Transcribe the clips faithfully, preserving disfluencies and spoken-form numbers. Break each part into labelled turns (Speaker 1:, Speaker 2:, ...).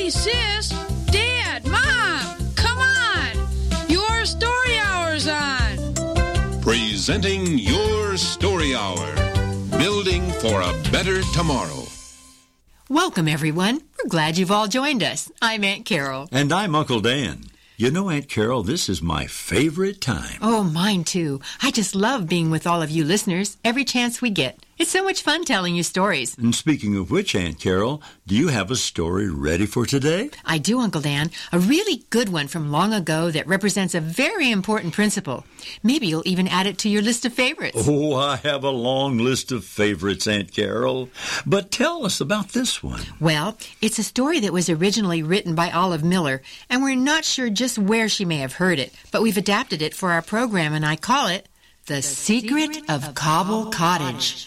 Speaker 1: Hey, sis, Dad, Mom, come on. Your story hour's on.
Speaker 2: Presenting Your Story Hour. Building for a better tomorrow.
Speaker 3: Welcome, everyone. We're glad you've all joined us. I'm Aunt Carol.
Speaker 4: And I'm Uncle Dan. You know, Aunt Carol, this is my favorite time.
Speaker 3: Oh, mine too. I just love being with all of you listeners every chance we get. It's so much fun telling you stories.
Speaker 4: And speaking of which, Aunt Carol, do you have a story ready for today?
Speaker 3: I do, Uncle Dan. A really good one from long ago that represents a very important principle. Maybe you'll even add it to your list of favorites.
Speaker 4: Oh, I have a long list of favorites, Aunt Carol. But tell us about this one.
Speaker 3: Well, it's a story that was originally written by Olive Miller, and we're not sure just where she may have heard it, but we've adapted it for our program, and I call it The, the Secret, Secret of, of Cobble Cottage. Cottage.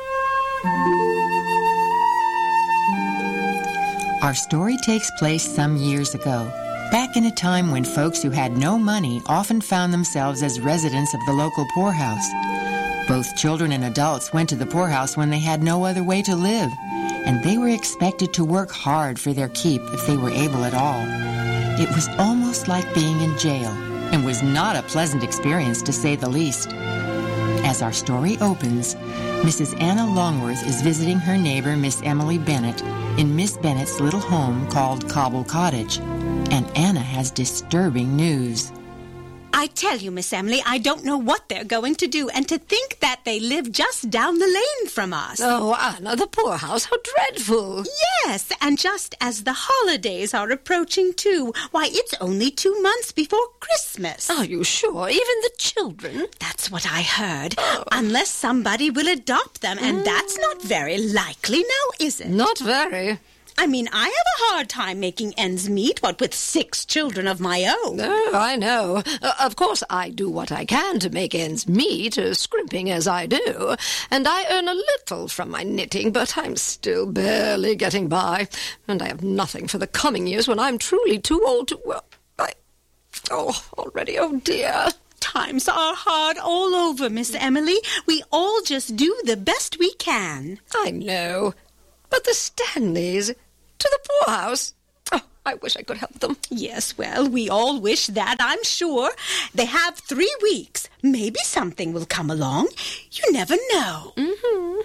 Speaker 3: Our story takes place some years ago, back in a time when folks who had no money often found themselves as residents of the local poorhouse. Both children and adults went to the poorhouse when they had no other way to live, and they were expected to work hard for their keep if they were able at all. It was almost like being in jail, and was not a pleasant experience to say the least. As our story opens, Missus Anna Longworth is visiting her neighbor, Miss Emily Bennett, in Miss Bennett's little home called Cobble Cottage. And Anna has disturbing news.
Speaker 5: I tell you, Miss Emily, I don't know what they're going to do, and to think that they live just down the lane from us.
Speaker 6: Oh, Anna, the poorhouse, how dreadful.
Speaker 5: Yes, and just as the holidays are approaching, too. Why, it's only two months before Christmas.
Speaker 6: Are you sure? Even the children?
Speaker 5: That's what I heard. Oh. Unless somebody will adopt them, and mm. that's not very likely now, is it?
Speaker 6: Not very.
Speaker 5: I mean, I have a hard time making ends meet, what with six children of my own.
Speaker 6: Oh, I know. Uh, of course, I do what I can to make ends meet, uh, scrimping as I do, and I earn a little from my knitting, but I'm still barely getting by, and I have nothing for the coming years when I'm truly too old to... Well, I... Oh, already, oh dear.
Speaker 5: Times are hard all over, Miss Emily. We all just do the best we can.
Speaker 6: I know. But the Stanleys... to the poorhouse. Oh, I wish I could help them.
Speaker 5: Yes, well, we all wish that, I'm sure. They have three weeks. Maybe something will come along. You never know.
Speaker 6: Mm-hmm.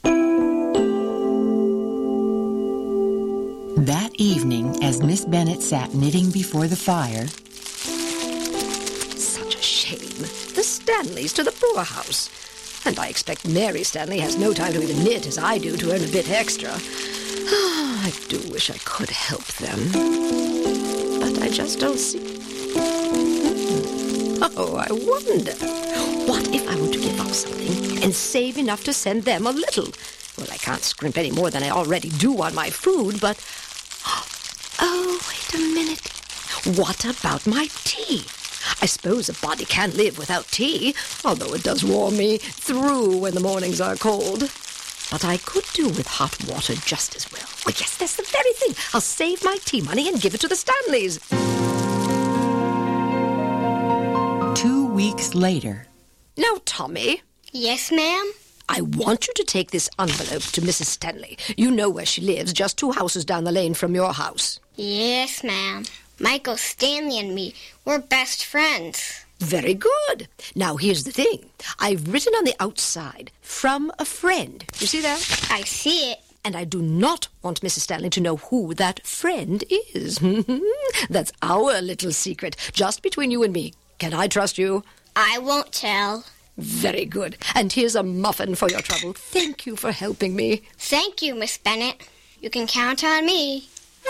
Speaker 3: That evening, as Miss Bennett sat knitting before the fire...
Speaker 6: Such a shame. The Stanleys to the poorhouse. And I expect Mary Stanley has no time to even knit as I do to earn a bit extra. I do wish I could help them, but I just don't see... Oh, I wonder, what if I were to give up something and save enough to send them a little? Well, I can't scrimp any more than I already do on my food, but... Oh, wait a minute. What about my tea? I suppose a body can live without tea, although it does warm me through when the mornings are cold. But I could do with hot water just as well. Oh, yes, that's the very thing. I'll save my tea money and give it to the Stanleys.
Speaker 3: Two weeks later.
Speaker 6: Now, Tommy.
Speaker 7: Yes, ma'am?
Speaker 6: I want you to take this envelope to Missus Stanley. You know where she lives, just two houses down the lane from your house.
Speaker 7: Yes, ma'am. Michael Stanley and me, we're best friends.
Speaker 6: Very good. Now, here's the thing. I've written on the outside, from a friend. You see that?
Speaker 7: I see it.
Speaker 6: And I do not want Missus Stanley to know who that friend is. That's our little secret, just between you and me. Can I trust you?
Speaker 7: I won't tell.
Speaker 6: Very good. And here's a muffin for your trouble. Thank you for helping me.
Speaker 7: Thank you, Miss Bennett. You can count on me.